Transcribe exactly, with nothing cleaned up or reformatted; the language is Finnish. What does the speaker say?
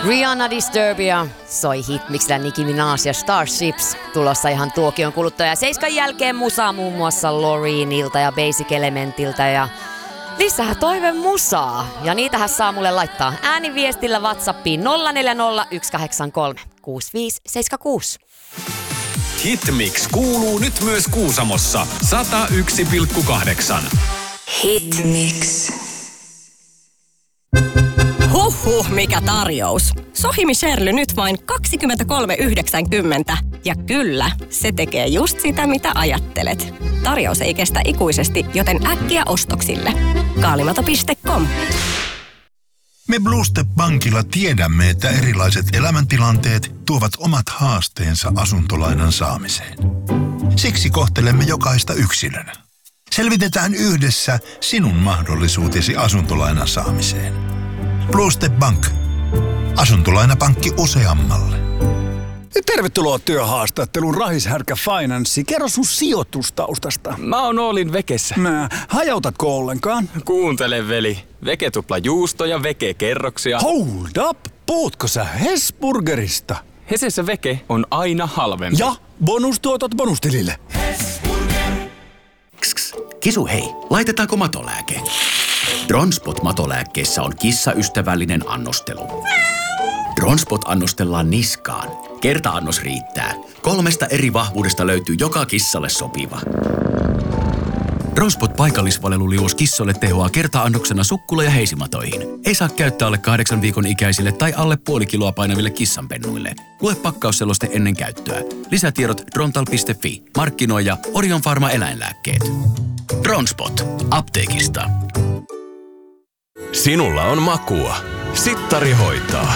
Rihanna Disturbia soi hitmiksellä Nicki Minaj ja Starships tulossa ihan tuokion kuluttua. Ja seiskan jälkeen musaa muun muassa Loreenilta ja Basic Elementiltä ja lisää toive musaa. Ja niitähän saa mulle laittaa ääniviestillä WhatsAppiin nolla neljä nolla yksi kahdeksan kolme kuusi viisi seitsemän kuusi. Hitmix kuuluu nyt myös Kuusamossa sata yksi pilkku kahdeksan. Hitmix. Huhhuh, mikä tarjous. Sohimi Sherly nyt vain kaksikymmentäkolme yhdeksänkymmentä. Ja kyllä, se tekee just sitä, mitä ajattelet. Tarjous ei kestä ikuisesti, joten äkkiä ostoksille. Kaalimato piste com. Me Blue Step Bankilla tiedämme, että erilaiset elämäntilanteet tuovat omat haasteensa asuntolainan saamiseen. Siksi kohtelemme jokaista yksilönä. Selvitetään yhdessä sinun mahdollisuutesi asuntolainan saamiseen. Blue Step Bank. Asuntolainapankki useammalle. Tervetuloa työhaastatteluun Rahis Härkä Finance. Kerro sun sijoitustaustasta. Mä oon Oolin Vekessä. Mä, hajautatko ollenkaan? Kuuntele, veli. Veke tupla juusto ja Veke kerroksia. Hold up! Puhutko sä Hesburgerista? Hesessä Veke on aina halvempi. Ja bonustuotot bonustilille. Kss, Kisu hei, laitetaanko matolääke? Dronspot matolääkkeessä on kissaystävällinen annostelu. Dronspot annostellaan niskaan. Kerta-annos riittää. Kolmesta eri vahvuudesta löytyy joka kissalle sopiva. Dronspot paikallisvaleluliuos kissoille tehoaa kerta-annoksena sukkula- ja heisimatoihin. Ei saa käyttää alle kahdeksan viikon ikäisille tai alle puoli kiloa painaville kissanpennuille. Lue pakkausseloste ennen käyttöä. Lisätiedot drontal piste fi. Markkinoija Orion Pharma eläinlääkkeet. Dronspot. Apteekista. Sinulla on makua. Sittari hoitaa.